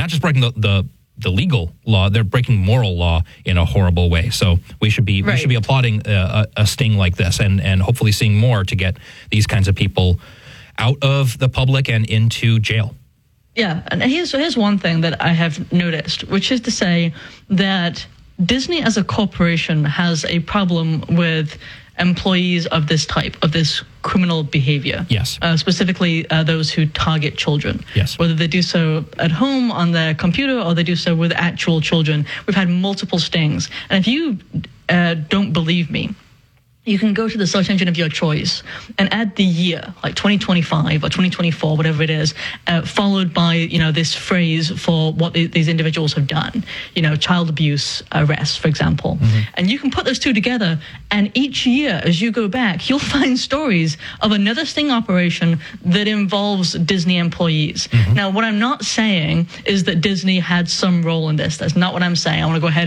not just breaking the legal law, they're breaking moral law in a horrible way. So we should be applauding a sting like this and hopefully seeing more to get these kinds of people out of the public and into jail. Yeah, and here's one thing that I have noticed, which is to say that Disney as a corporation has a problem with employees of this type, of this criminal behavior. Yes. Specifically those who target children. Yes. Whether they do so at home on their computer or they do so with actual children. We've had multiple stings. And if you don't believe me, you can go to the search engine of your choice and add the year, like 2025 or 2024, whatever it is, followed by, this phrase for what these individuals have done, child abuse arrests, for example. Mm-hmm. And you can put those two together, and each year as you go back, you'll find stories of another sting operation that involves Disney employees. Mm-hmm. Now, what I'm not saying is that Disney had some role in this. That's not what I'm saying. I want to go ahead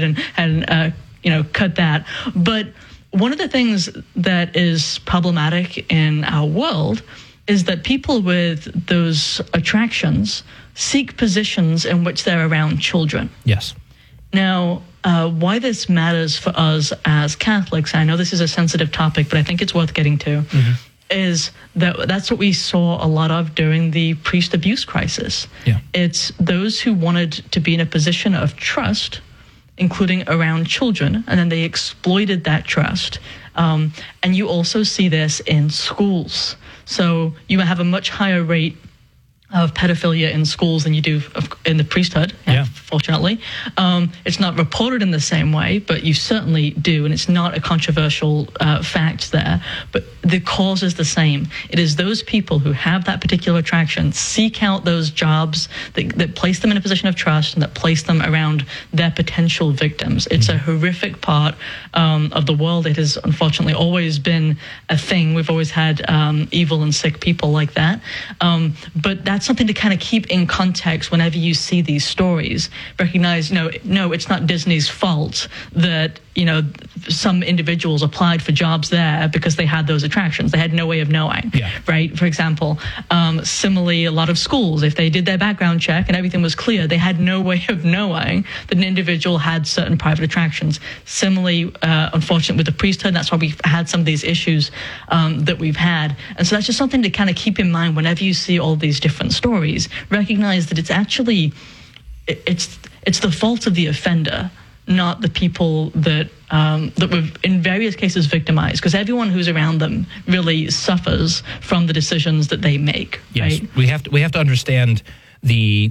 and cut that. But one of the things that is problematic in our world is that people with those attractions seek positions in which they're around children. Yes. Now, why this matters for us as Catholics, I know this is a sensitive topic, but I think it's worth getting to, is that's what we saw a lot of during the priest abuse crisis. Yeah. It's those who wanted to be in a position of trust, including around children, and then they exploited that trust. And you also see this in schools. So you have a much higher rate of pedophilia in schools than you do in the priesthood, fortunately. It's not reported in the same way, but you certainly do, and it's not a controversial fact there. But the cause is the same. It is those people who have that particular attraction, seek out those jobs that place them in a position of trust and that place them around their potential victims. It's a horrific part of the world. It has unfortunately always been a thing. We've always had evil and sick people like that. But that's something to kind of keep in context whenever you see these stories. Recognize, no, it's not Disney's fault that, some individuals applied for jobs there because they had those attractions. They had no way of knowing, right? For example, similarly, a lot of schools, if they did their background check and everything was clear, they had no way of knowing that an individual had certain private attractions. Similarly, unfortunately, with the priesthood, that's why we've had some of these issues that we've had. And so that's just something to kind of keep in mind whenever you see all these different stories. Recognize that it's actually, it's the fault of the offender, not the people that were in various cases victimized, because everyone who's around them really suffers from the decisions that they make. Yes, right? we have to understand the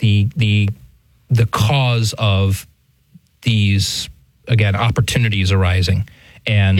cause of these, again, opportunities arising, and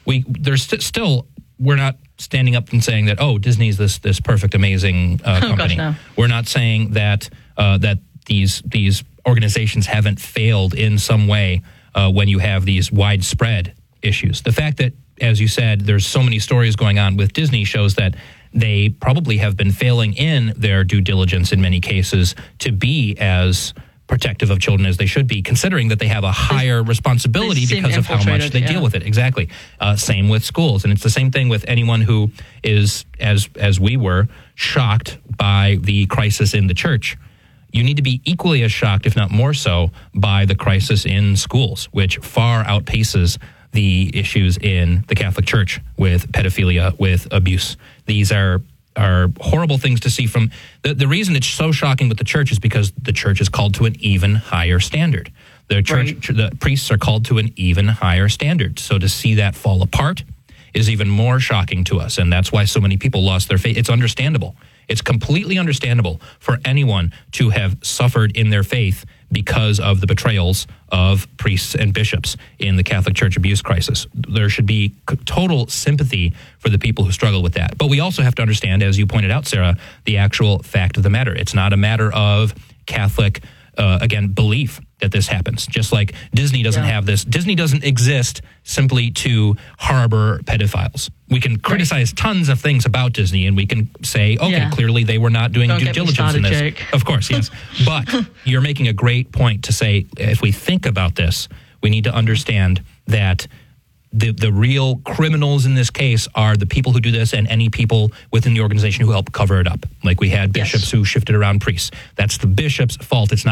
we're not standing up and saying that, Disney's this perfect, amazing company. Gosh, no. We're not saying that that these organizations haven't failed in some way when you have these widespread issues. The fact that, as you said, there's so many stories going on with Disney shows that they probably have been failing in their due diligence in many cases to be as protective of children as they should be, considering that they have a higher responsibility because of how much they deal with it. Exactly. Same with schools. And it's the same thing with anyone who is, as we were, shocked by the crisis in the church. You need to be equally as shocked, if not more so, by the crisis in schools, which far outpaces the issues in the Catholic Church with pedophilia, with abuse. These are horrible things to see from... The reason it's so shocking with the church is because the church is called to an even higher standard. The church, the priests are called to an even higher standard. So to see that fall apart is even more shocking to us, and that's why so many people lost their faith. It's understandable. It's completely understandable for anyone to have suffered in their faith because of the betrayals of priests and bishops in the Catholic Church abuse crisis. There should be total sympathy for the people who struggle with that. But we also have to understand, as you pointed out, Sarah, the actual fact of the matter. It's not a matter of Catholic, belief that this happens. Just like Disney doesn't have this. Disney doesn't exist simply to harbor pedophiles. We can criticize tons of things about Disney, and we can say, clearly they were not doing due diligence in this. Jake. Of course, yes. But you're making a great point to say, if we think about this, we need to understand that the real criminals in this case are the people who do this and any people within the organization who help cover it up. Like we had bishops who shifted around priests. That's the bishop's fault. It's not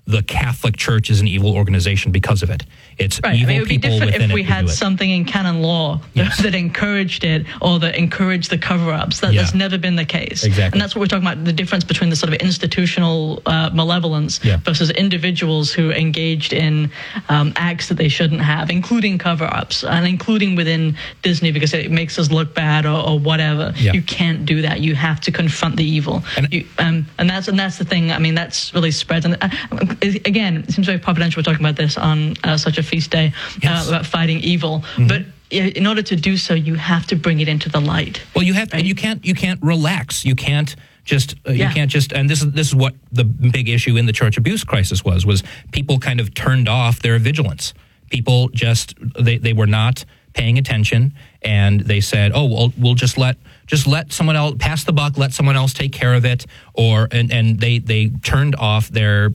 the Catholic Church is an evil organization because of it. It's right. evil It would be people different within if we it who had do it. something in canon law that encouraged it or that encouraged the cover-ups. That's never been the case. Exactly. And that's what we're talking about, the difference between the sort of institutional malevolence versus individuals who engaged in acts that they shouldn't have, including cover-ups and including within Disney because it makes us look bad or whatever. Yeah. You can't do that. You have to confront the evil. And that's the thing. I mean, that's really spreads. And again, it seems very providential we're talking about this on such a feast day about fighting evil. But in order to do so, you have to bring it into the light. Well, you have, right? You can't relax. You can't just and this is what the big issue in the church abuse crisis was people kind of turned off their vigilance. People just they were not paying attention, and they said, "Oh, well, we'll just let someone else pass the buck, let someone else take care of it," and they turned off their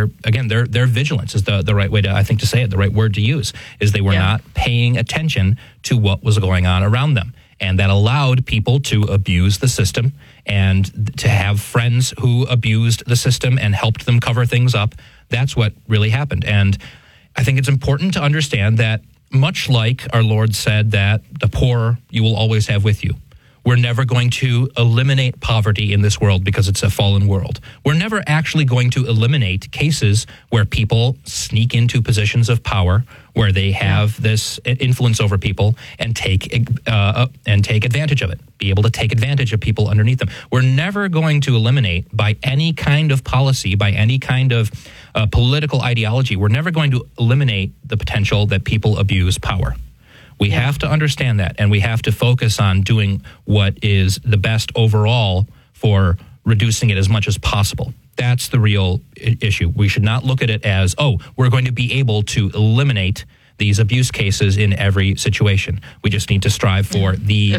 vigilance is the right way to say it. The right word to use is they were not paying attention to what was going on around them, and that allowed people to abuse the system and to have friends who abused the system and helped them cover things up. That's what really happened, and I think it's important to understand that. Much like our Lord said that the poor you will always have with you. We're never going to eliminate poverty in this world because it's a fallen world. We're never actually going to eliminate cases where people sneak into positions of power, where they have this influence over people and take advantage of it, be able to take advantage of people underneath them. We're never going to eliminate by any kind of policy, by any kind of political ideology, we're never going to eliminate the potential that people abuse power. We have to understand that, and we have to focus on doing what is the best overall for reducing it as much as possible. That's the real issue. We should not look at it as, we're going to be able to eliminate these abuse cases in every situation. We just need to strive for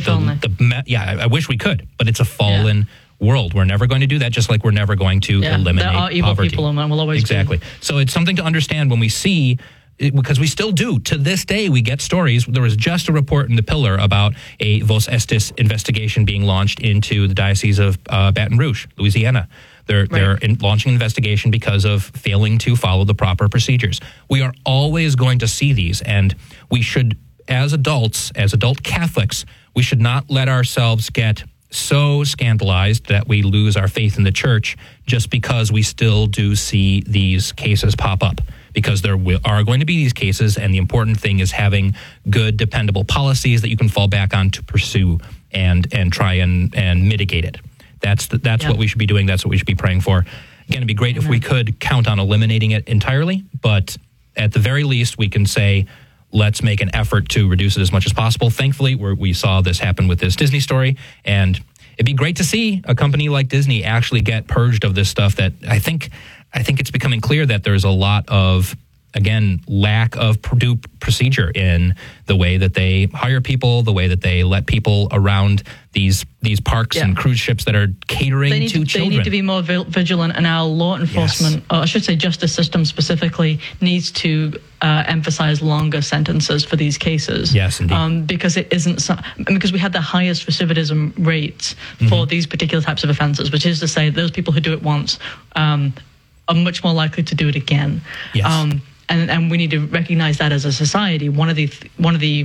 I wish we could, but it's a fallen world. We're never going to do that, just like we're never going to eliminate there are evil poverty. People, and will always be. So it's something to understand when we see, because we still do. To this day, we get stories. There was just a report in The Pillar about a Vos Estis investigation being launched into the Diocese of Baton Rouge, Louisiana. They're launching an investigation because of failing to follow the proper procedures. We are always going to see these, and we should, as adults, as adult Catholics, we should not let ourselves get so scandalized that we lose our faith in the church just because we still do see these cases pop up. Because there are going to be these cases, and the important thing is having good, dependable policies that you can fall back on to pursue and try and mitigate it. That's what we should be doing. That's what we should be praying for. Again, it'd be great if we could count on eliminating it entirely, but at the very least, we can say, let's make an effort to reduce it as much as possible. Thankfully, we saw this happen with this Disney story, and it'd be great to see a company like Disney actually get purged of this stuff that I think it's becoming clear that there's a lot of, again, lack of due procedure in the way that they hire people, the way that they let people around these parks and cruise ships that are catering to children. They need to be more vigilant, and our law enforcement, or I should say justice system specifically, needs to emphasize longer sentences for these cases. Yes, indeed. Because it isn't because we have the highest recidivism rates for these particular types of offenses, which is to say those people who do it once are much more likely to do it again. Yes. And we need to recognize that as a society. One of the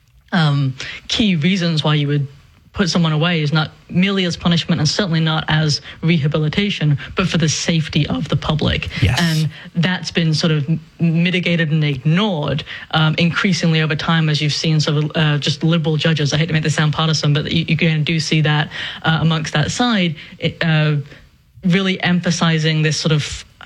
key reasons why you would put someone away is not merely as punishment and certainly not as rehabilitation, but for the safety of the public. Yes. And that's been sort of mitigated and ignored increasingly over time, as you've seen sort of just liberal judges. I hate to make this sound partisan, but you do see that amongst that side, really emphasizing this sort of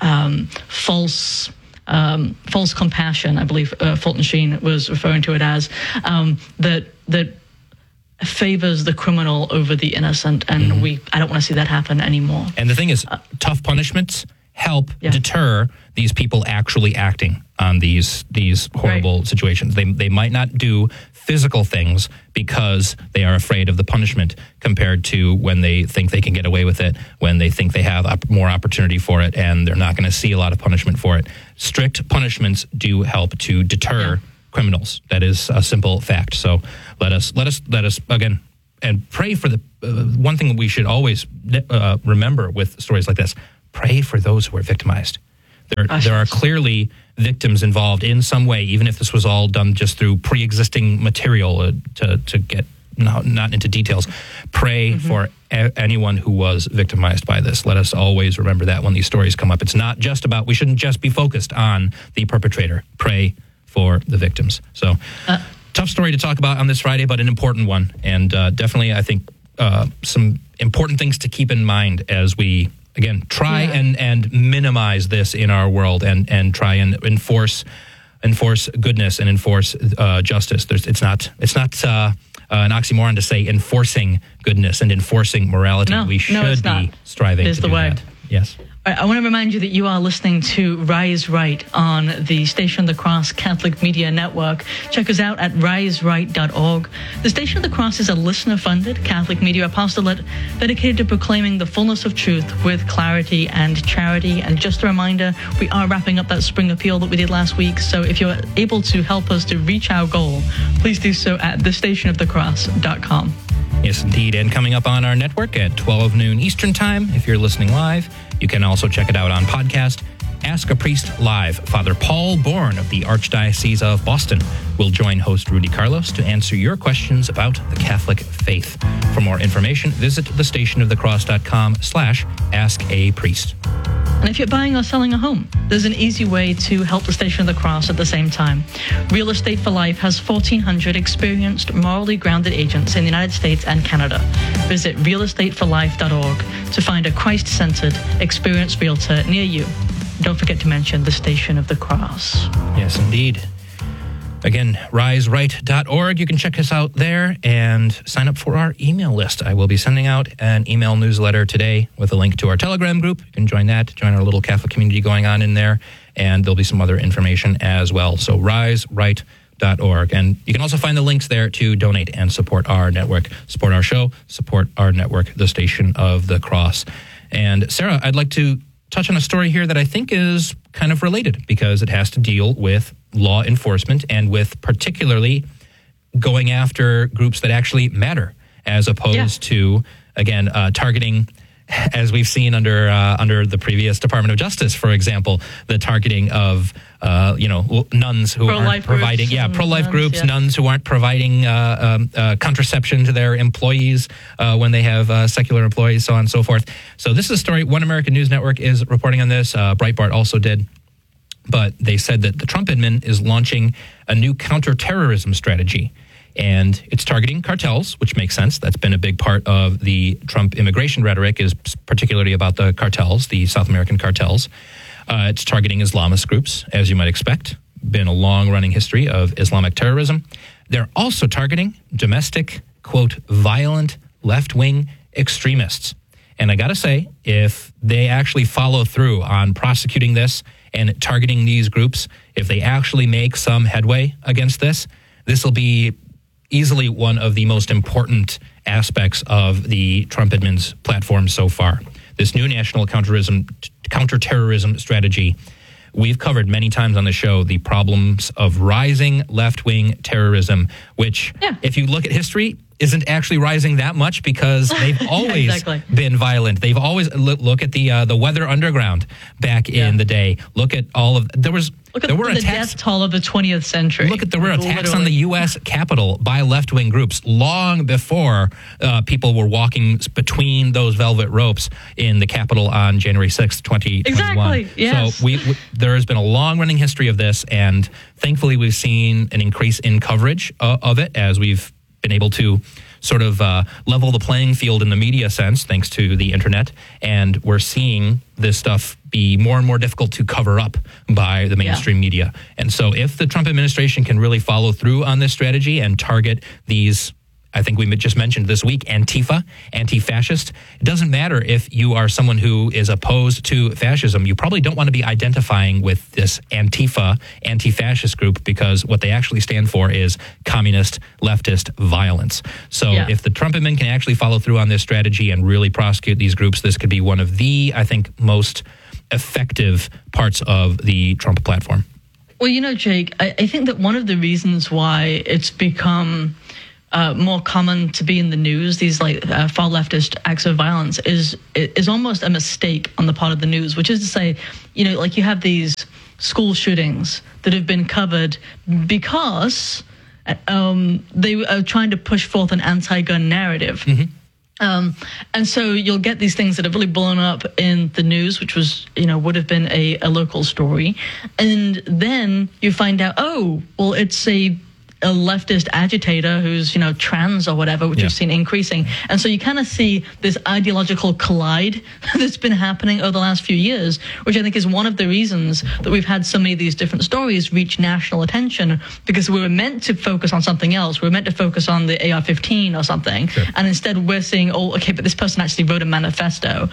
false compassion, I believe Fulton Sheen was referring to it as, that favors the criminal over the innocent, and I don't want to see that happen anymore. And the thing is, tough punishments help deter these people actually acting on these horrible situations. They might not do physical things because they are afraid of the punishment, compared to when they think they can get away with it, when they think they have more opportunity for it, and they're not going to see a lot of punishment for it. Strict punishments do help to deter criminals. That is a simple fact. So let us again, and pray for the one thing we should always remember with stories like this: pray for those who are victimized. There are clearly victims involved in some way, even if this was all done just through pre-existing material. To get not into details, pray for anyone who was victimized by this. Let us always remember that when these stories come up. It's not just about, we shouldn't just be focused on the perpetrator. Pray for the victims. So, tough story to talk about on this Friday, but an important one. And definitely, I think, some important things to keep in mind as we, again, try and minimize this in our world and try and enforce goodness and enforce justice. It's not an oxymoron to say enforcing goodness and enforcing morality. We should be striving to do that. Yes. I want to remind you that you are listening to Rise Right on the Station of the Cross Catholic Media Network. Check us out at riseright.org. The Station of the Cross is a listener-funded Catholic media apostolate dedicated to proclaiming the fullness of truth with clarity and charity. And just a reminder, we are wrapping up that spring appeal that we did last week. So if you're able to help us to reach our goal, please do so at thestationofthecross.com. Yes, indeed. And coming up on our network at 12 noon Eastern Time, if you're listening live, you can also check it out on podcast. Ask a Priest Live. Father Paul Bourne of the Archdiocese of Boston will join host Rudy Carlos to answer your questions about the Catholic faith. For more information, visit thestationofthecross.com/askapriest. And if you're buying or selling a home, there's an easy way to help the Station of the Cross at the same time. Real Estate for Life has 1,400 experienced, morally grounded agents in the United States and Canada. Visit realestateforlife.org to find a Christ-centered, experienced realtor near you. Don't forget to mention the Station of the Cross. Yes, indeed. Again, riseright.org. You can check us out there and sign up for our email list. I will be sending out an email newsletter today with a link to our Telegram group. You can join that, join our little Catholic community going on in there, and there'll be some other information as well. So riseright.org. And you can also find the links there to donate and support our network, support our show, support our network, the Station of the Cross. And Sarah, I'd like to touch on a story here that I think is kind of related because it has to deal with law enforcement and with particularly going after groups that actually matter as opposed to, again, targeting, as we've seen under the previous Department of Justice, for example, the targeting of, nuns who aren't providing, pro-life groups, nuns who aren't providing contraception to their employees when they have secular employees, so on and so forth. So this is a story. One American News Network is reporting on this. Breitbart also did. But they said that the Trump admin is launching a new counterterrorism strategy. And it's targeting cartels, which makes sense. That's been a big part of the Trump immigration rhetoric, is particularly about the cartels, the South American cartels. It's targeting Islamist groups, as you might expect. Been a long-running history of Islamic terrorism. They're also targeting domestic, quote, violent left-wing extremists. And I got to say, if they actually follow through on prosecuting this and targeting these groups, if they actually make some headway against this, this will be easily one of the most important aspects of the Trump admin's platform so far. This new national counterterrorism strategy, we've covered many times on the show the problems of rising left-wing terrorism, which, if you look at history, isn't actually rising that much because they've always been violent. They've always look at the Weather Underground back in the day. Look at all of there were the death toll of the 20th century. There were attacks on the U.S. Capitol by left-wing groups long before people were walking between those velvet ropes in the Capitol on January 6th, 2021. Exactly. Yes. So there has been a long-running history of this, and thankfully we've seen an increase in coverage of it as we've been able to sort of level the playing field in the media sense, thanks to the internet. And we're seeing this stuff be more and more difficult to cover up by the mainstream media. And so if the Trump administration can really follow through on this strategy and target these, I think we just mentioned this week, Antifa, anti-fascist. It doesn't matter if you are someone who is opposed to fascism. You probably don't want to be identifying with this Antifa, anti-fascist group, because what they actually stand for is communist, leftist violence. So if the Trump admin can actually follow through on this strategy and really prosecute these groups, this could be one of the, I think, most effective parts of the Trump platform. Well, Jake, I think that one of the reasons why it's become more common to be in the news, these far leftist acts of violence, is almost a mistake on the part of the news, which is to say, you have these school shootings that have been covered because they are trying to push forth an anti-gun narrative. Mm-hmm. And so you'll get these things that have really blown up in the news, which was, would have been a local story. And then you find out, it's a leftist agitator who's, trans or whatever, which we've seen increasing. And so you kind of see this ideological collide that's been happening over the last few years, which I think is one of the reasons that we've had so many of these different stories reach national attention, because we were meant to focus on something else. We were meant to focus on the AR-15 or something. Sure. And instead we're seeing, but this person actually wrote a manifesto,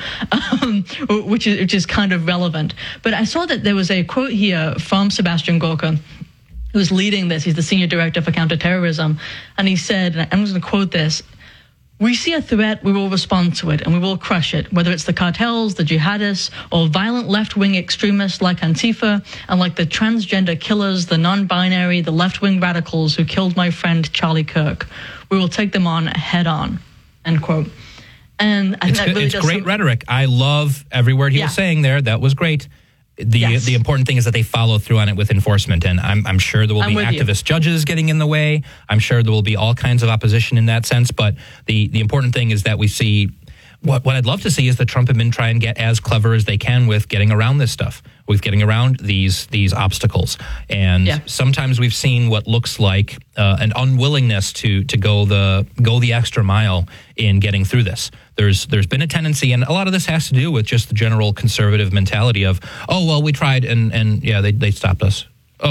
which is kind of relevant. But I saw that there was a quote here from Sebastian Gorka, who's leading this. He's the senior director for counterterrorism. And he said, and I'm just going to quote this, "We see a threat, we will respond to it, and we will crush it, whether it's the cartels, the jihadists, or violent left-wing extremists like Antifa, and like the transgender killers, the non-binary, the left-wing radicals who killed my friend Charlie Kirk. We will take them on head-on," end quote. And I think that really does great rhetoric. I love every word he was saying there. That was great. The important thing is that they follow through on it with enforcement, and I'm sure there will be activist judges getting in the way. I'm sure there will be all kinds of opposition in that sense, but the important thing is that we see what I'd love to see is the Trump admin try and get as clever as they can with getting around this stuff, with getting around these obstacles. And sometimes we've seen what looks like an unwillingness to go the extra mile in getting through this. There's been a tendency, and a lot of this has to do with just the general conservative mentality of, we tried and they stopped us.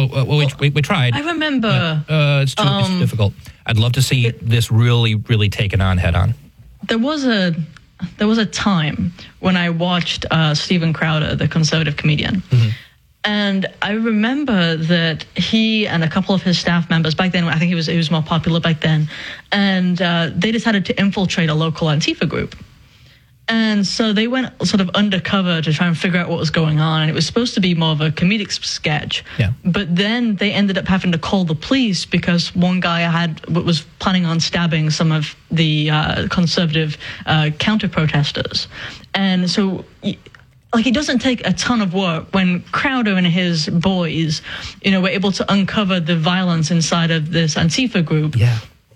We tried. I remember. It's difficult. I'd love to see this really, really taken on head on. There was a time when I watched Steven Crowder, the conservative comedian. Mm-hmm. And I remember that he and a couple of his staff members back then, I think he was more popular back then, and they decided to infiltrate a local Antifa group. And so they went sort of undercover to try and figure out what was going on. And it was supposed to be more of a comedic sketch. Yeah. But then they ended up having to call the police because one guy was planning on stabbing some of the conservative counter-protesters. And so it doesn't take a ton of work when Crowder and his boys, were able to uncover the violence inside of this Antifa group. Yeah.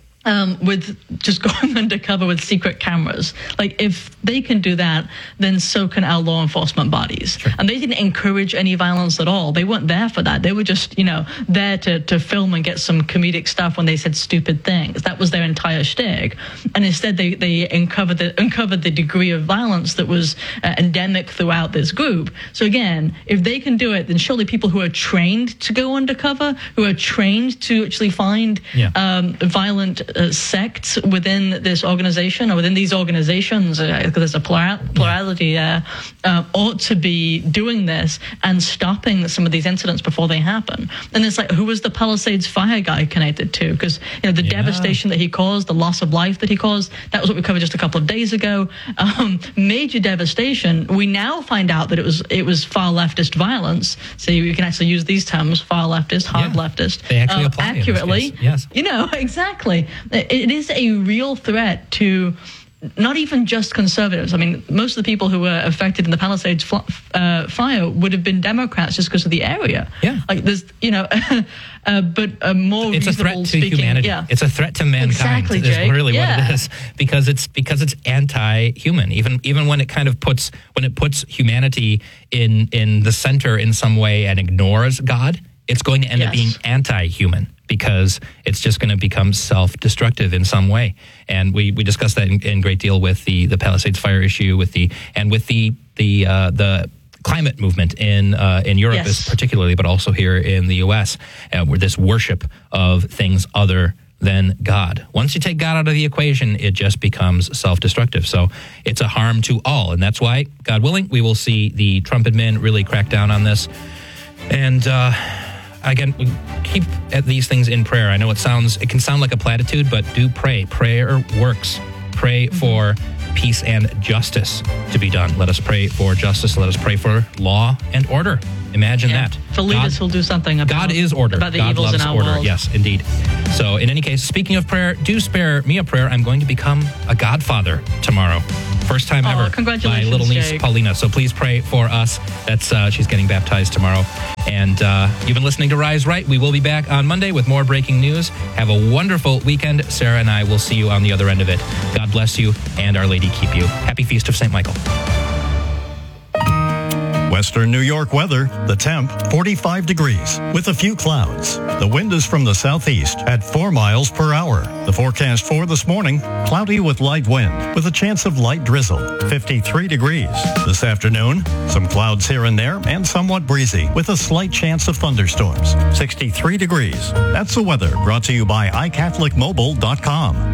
With just going undercover with secret cameras. If they can do that, then so can our law enforcement bodies. Sure. And they didn't encourage any violence at all. They weren't there for that. They were just, there to film and get some comedic stuff when they said stupid things. That was their entire shtick. And instead, they uncovered the degree of violence that was endemic throughout this group. So again, if they can do it, then surely people who are trained to go undercover, who are trained to actually find violent sects within this organization or within these organizations, because there's a plurality there, ought to be doing this and stopping some of these incidents before they happen. And it's who was the Palisades fire guy connected to? Because the devastation that he caused, the loss of life that he caused, that was what we covered just a couple of days ago. Major devastation. We now find out that it was far leftist violence. So you can actually use these terms: far leftist, hard leftist. They actually apply accurately. Yes. Exactly. It is a real threat to not even just conservatives. I mean, most of the people who were affected in the Palisades fire would have been Democrats just because of the area. Yeah. There's, but more it's a threat to humanity. Yeah. It's a threat to mankind. Exactly, Jake. Is really what it is, because it's anti-human. Even when it puts humanity in the center in some way and ignores God, it's going to end up being anti-human, because it's just going to become self-destructive in some way. And we discussed that in great deal with the Palisades fire issue, with the climate movement in Europe, particularly, but also here in the U.S., where this worship of things other than God. Once you take God out of the equation, it just becomes self-destructive. So it's a harm to all, and that's why, God willing, we will see the Trump admin really crack down on this. And again, we keep at these things in prayer. I know it can sound like a platitude, but do pray. Prayer works. Pray for peace and justice to be done. Let us pray for justice. Let us pray for law and order. Imagine that. For leaders who'll do something about God is order. About the God evils loves in our order. world. Yes, indeed. So in any case, speaking of prayer, do spare me a prayer. I'm going to become a godfather tomorrow. First time ever. Congratulations, my little niece, Jake. Paulina. So please pray for us. That's she's getting baptized tomorrow. And you've been listening to Rise Right. We will be back on Monday with more breaking news. Have a wonderful weekend. Sarah and I will see you on the other end of it. God bless you, and Our Lady keep you. Happy Feast of St. Michael. Western New York weather, the temp 45 degrees with a few clouds. The wind is from the southeast at 4 miles per hour. The forecast for this morning, cloudy with light wind with a chance of light drizzle, 53 degrees. This afternoon, some clouds here and there and somewhat breezy with a slight chance of thunderstorms, 63 degrees. That's the weather brought to you by iCatholicMobile.com.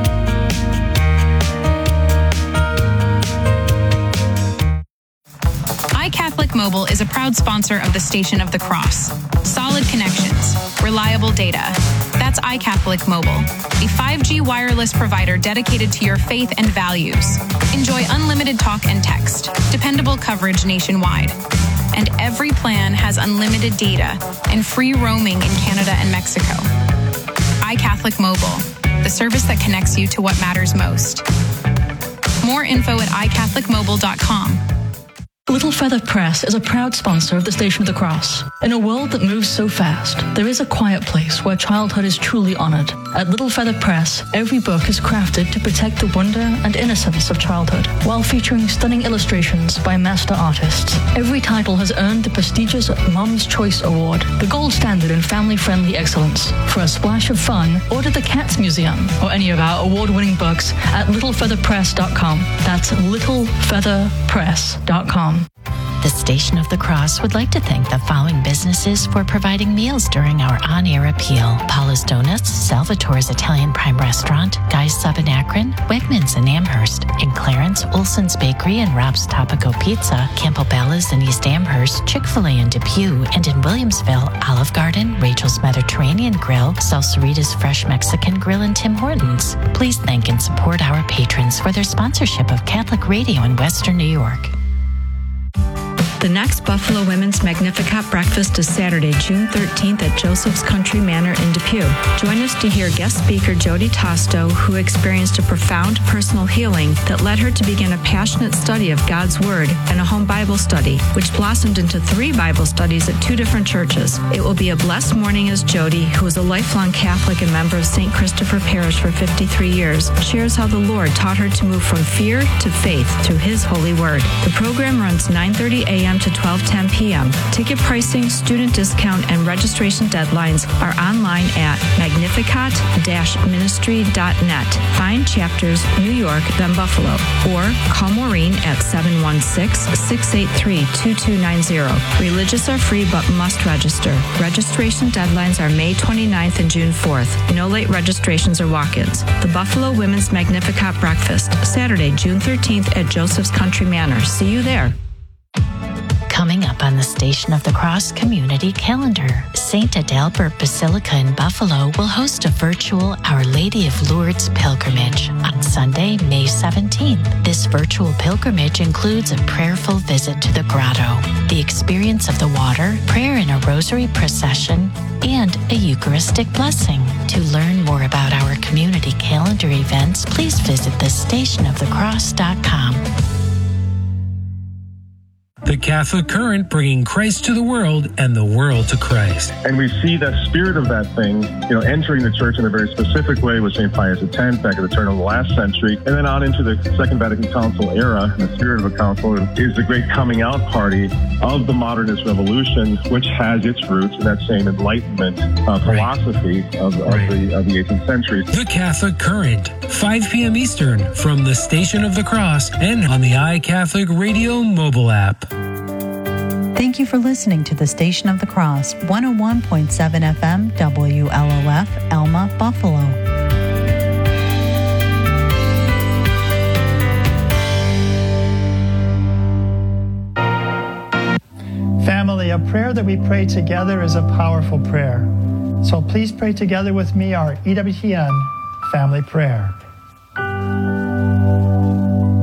iCatholic Mobile is a proud sponsor of the Station of the Cross. Solid connections, reliable data. That's iCatholic Mobile, a 5G wireless provider dedicated to your faith and values. Enjoy unlimited talk and text, dependable coverage nationwide. And every plan has unlimited data and free roaming in Canada and Mexico. iCatholic Mobile, the service that connects you to what matters most. More info at iCatholicMobile.com. Little Feather Press is a proud sponsor of the Station of the Cross. In a world that moves so fast, there is a quiet place where childhood is truly honored. At Little Feather Press, every book is crafted to protect the wonder and innocence of childhood, while featuring stunning illustrations by master artists. Every title has earned the prestigious Mom's Choice Award, the gold standard in family-friendly excellence. For a splash of fun, order the Cats Museum or any of our award-winning books at littlefeatherpress.com. That's littlefeatherpress.com. The Station of the Cross would like to thank the following businesses for providing meals during our on-air appeal. Paula's Donuts, Salvatore's Italian Prime Restaurant, Guy's Sub in Akron, Wegmans in Amherst, in Clarence, Olson's Bakery and Rob's Topico Pizza, Campbell-Bella's in East Amherst, Chick-fil-A in Depew, and in Williamsville, Olive Garden, Rachel's Mediterranean Grill, Salsarita's Fresh Mexican Grill, and Tim Hortons. Please thank and support our patrons for their sponsorship of Catholic Radio in Western New York. The next Buffalo Women's Magnificat breakfast is Saturday, June 13th at Joseph's Country Manor in Depew. Join us to hear guest speaker Jody Tosto, who experienced a profound personal healing that led her to begin a passionate study of God's Word and a home Bible study, which blossomed into 3 Bible studies at 2 different churches. It will be a blessed morning as Jody, who is a lifelong Catholic and member of St. Christopher Parish for 53 years, shares how the Lord taught her to move from fear to faith through His holy Word. The program runs 9:30 a.m. to 12:10 p.m. Ticket pricing, student discount, and registration deadlines are online at magnificat-ministry.net. Find chapters New York, then Buffalo, or call Maureen at 716-683-2290. Religious are free but must register. Registration deadlines are May 29th and June 4th. No late registrations or walk-ins. The Buffalo Women's Magnificat Breakfast, Saturday, June 13th at Joseph's Country Manor. See you there. Coming up on the Station of the Cross community calendar, St. Adalbert Basilica in Buffalo will host a virtual Our Lady of Lourdes pilgrimage on Sunday, May 17th. This virtual pilgrimage includes a prayerful visit to the grotto, the experience of the water, prayer in a rosary procession, and a Eucharistic blessing. To learn more about our community calendar events, please visit thestationofthecross.com. The Catholic Current, bringing Christ to the world and the world to Christ. And we see the spirit of that thing, entering the church in a very specific way with St. Pius X back at the turn of the last century, and then on into the Second Vatican Council era. And the spirit of the council is the great coming out party of the modernist revolution, which has its roots in that same Enlightenment philosophy of the 18th century. The Catholic Current, 5 p.m. Eastern, from the Station of the Cross and on the iCatholic Radio mobile app. Thank you for listening to the Station of the Cross, 101.7 FM, WLOF, Elma, Buffalo. Family, a prayer that we pray together is a powerful prayer. So please pray together with me our EWTN family prayer.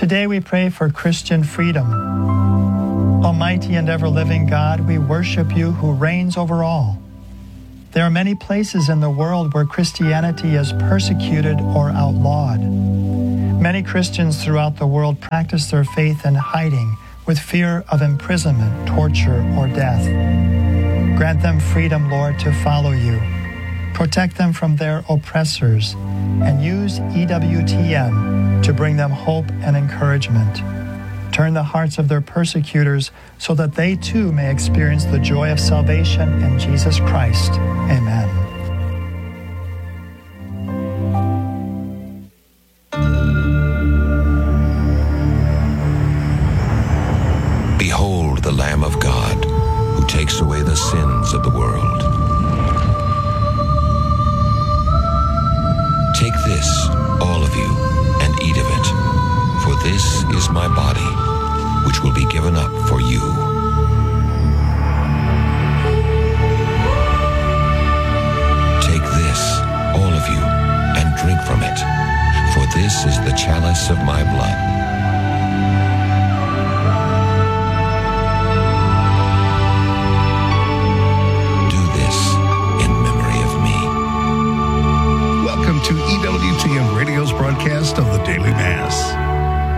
Today we pray for Christian freedom. Almighty and ever-living God, we worship you who reigns over all. There are many places in the world where Christianity is persecuted or outlawed. Many Christians throughout the world practice their faith in hiding with fear of imprisonment, torture, or death. Grant them freedom, Lord, to follow you. Protect them from their oppressors, and use EWTN to bring them hope and encouragement. Turn the hearts of their persecutors so that they too may experience the joy of salvation in Jesus Christ. Amen. Behold the Lamb of God, who takes away the sins of the world. Take this, all of you, and eat of it, for this is my body, which will be given up for you. Take this, all of you, and drink from it, for this is the chalice of my blood. To EWTN Radio's broadcast of the Daily Mass.